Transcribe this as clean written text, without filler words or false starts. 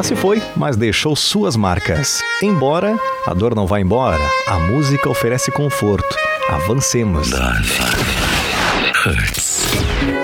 Já se foi, mas deixou suas marcas. Embora a dor não vá embora, a música oferece conforto. Avancemos. Love hurts.